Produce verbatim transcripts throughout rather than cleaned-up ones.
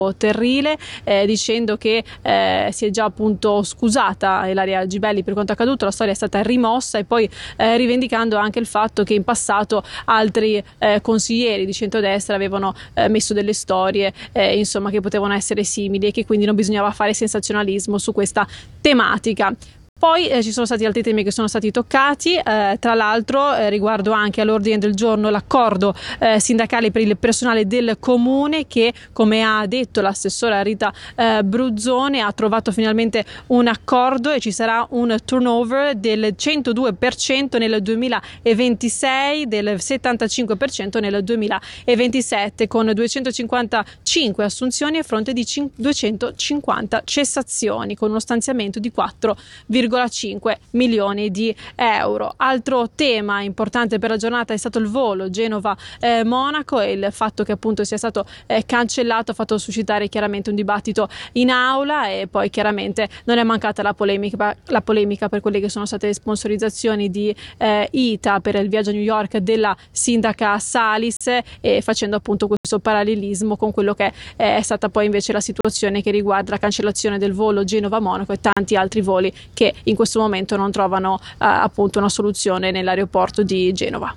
Terrile, eh, dicendo che eh, si è già appunto scusata Ilaria Gibelli per quanto accaduto, la storia è stata rimossa, e poi eh, rivendicando anche il fatto che in passato altri eh, consiglieri di centrodestra avevano eh, messo delle storie eh, insomma che potevano essere simili, e che quindi non bisognava fare sensazionalismo su questa tematica. Poi eh, ci sono stati altri temi che sono stati toccati, eh, tra l'altro eh, riguardo anche all'ordine del giorno l'accordo eh, sindacale per il personale del comune, che, come ha detto l'assessora Rita eh, Bruzzone, ha trovato finalmente un accordo e ci sarà un turnover del centodue per cento nel duemilaventisei, del settantacinque per cento nel duemilaventisette, con duecentocinquantacinque assunzioni a fronte di duecentocinquanta cessazioni, con uno stanziamento di quattro virgola cinque milioni di euro. Altro tema importante per la giornata è stato il volo Genova-Monaco, e il fatto che appunto sia stato eh, cancellato ha fatto suscitare chiaramente un dibattito in aula, e poi chiaramente non è mancata la polemica, la polemica per quelle che sono state le sponsorizzazioni di eh, I T A per il viaggio a New York della sindaca Salis, e facendo appunto questo parallelismo con quello che è, è stata poi invece la situazione che riguarda la cancellazione del volo Genova-Monaco e tanti altri voli che in questo momento non trovano eh, appunto una soluzione nell'aeroporto di Genova.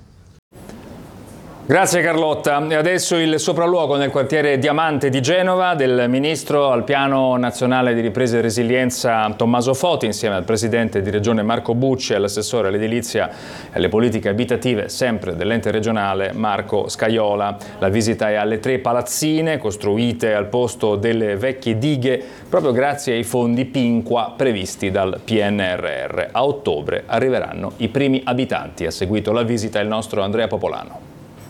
Grazie Carlotta. E adesso il sopralluogo nel quartiere Diamante di Genova del ministro al Piano Nazionale di Ripresa e Resilienza Tommaso Foti, insieme al presidente di Regione Marco Bucci e all'assessore all'edilizia e alle politiche abitative sempre dell'ente regionale Marco Scaiola. La visita è alle tre palazzine costruite al posto delle vecchie dighe proprio grazie ai fondi Pinqua previsti dal P N R R. A ottobre arriveranno i primi abitanti. Ha seguito la visita il nostro Andrea Popolano.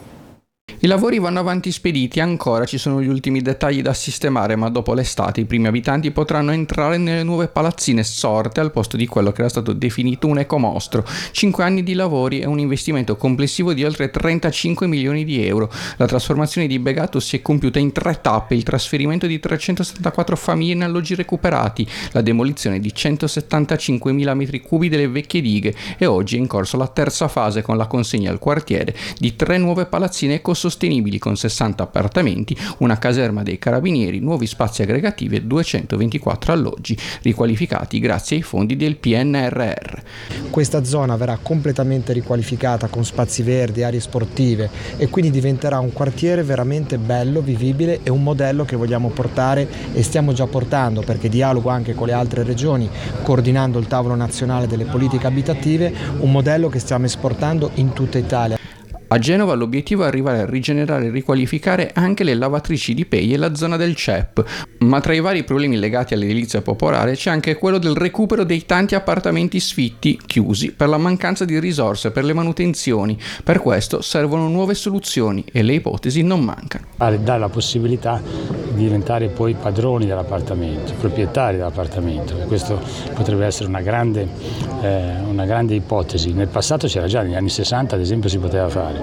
I lavori vanno avanti spediti, ancora ci sono gli ultimi dettagli da sistemare, ma dopo l'estate i primi abitanti potranno entrare nelle nuove palazzine sorte al posto di quello che era stato definito un ecomostro. Cinque anni di lavori e un investimento complessivo di oltre trentacinque milioni di euro. La trasformazione di Begato si è compiuta in tre tappe: il trasferimento di trecentosettantaquattro famiglie in alloggi recuperati, la demolizione di centosettantacinquemila metri cubi delle vecchie dighe, e oggi è in corso la terza fase con la consegna al quartiere di tre nuove palazzine ecosostenibili con sessanta appartamenti, una caserma dei carabinieri, nuovi spazi aggregativi e duecentoventiquattro alloggi riqualificati grazie ai fondi del P N R R. Questa zona verrà completamente riqualificata con spazi verdi, aree sportive, e quindi diventerà un quartiere veramente bello, vivibile, e un modello che vogliamo portare e stiamo già portando, perché dialogo anche con le altre regioni, coordinando il tavolo nazionale delle politiche abitative, un modello che stiamo esportando in tutta Italia. A Genova l'obiettivo è arrivare a rigenerare e riqualificare anche le lavatrici di Pei e la zona del C E P, ma tra i vari problemi legati all'edilizia popolare c'è anche quello del recupero dei tanti appartamenti sfitti chiusi per la mancanza di risorse per le manutenzioni. Per questo servono nuove soluzioni e le ipotesi non mancano. Dare la possibilità di diventare poi padroni dell'appartamento, proprietari dell'appartamento. Questo potrebbe essere una grande, eh, una grande ipotesi. Nel passato c'era già, negli anni sessanta ad esempio si poteva fare.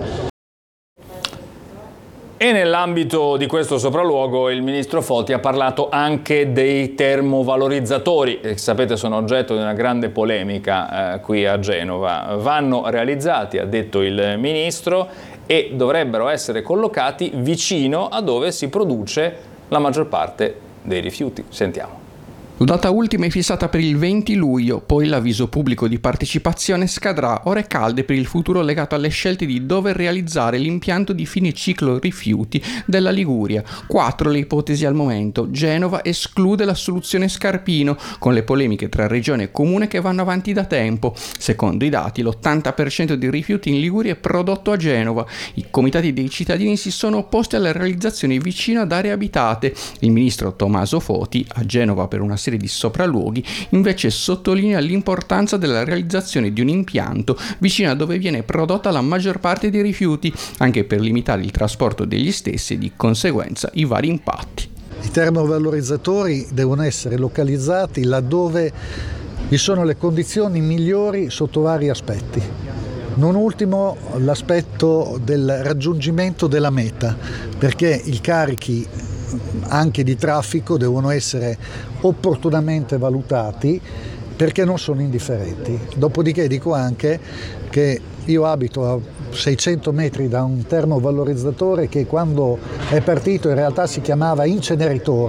E nell'ambito di questo sopralluogo il ministro Foti ha parlato anche dei termovalorizzatori, che sapete sono oggetto di una grande polemica eh, qui a Genova. Vanno realizzati, ha detto il ministro, e dovrebbero essere collocati vicino a dove si produce la maggior parte dei rifiuti. Sentiamo. La data ultima è fissata per il venti luglio, poi l'avviso pubblico di partecipazione scadrà. Ore calde per il futuro legato alle scelte di dove realizzare l'impianto di fine ciclo rifiuti della Liguria. Quattro le ipotesi al momento. Genova esclude la soluzione Scarpino, con le polemiche tra regione e comune che vanno avanti da tempo. Secondo i dati, l'ottanta per cento dei rifiuti in Liguria è prodotto a Genova. I comitati dei cittadini si sono opposti alla realizzazione vicino ad aree abitate. Il ministro Tommaso Foti, a Genova per una serie di sopralluoghi, invece sottolinea l'importanza della realizzazione di un impianto vicino a dove viene prodotta la maggior parte dei rifiuti, anche per limitare il trasporto degli stessi e di conseguenza i vari impatti. I termovalorizzatori devono essere localizzati laddove vi sono le condizioni migliori sotto vari aspetti. Non ultimo l'aspetto del raggiungimento della meta, perché i carichi anche di traffico devono essere opportunamente valutati, perché non sono indifferenti. Dopodiché dico anche che io abito a seicento metri da un termovalorizzatore che quando è partito in realtà si chiamava inceneritore.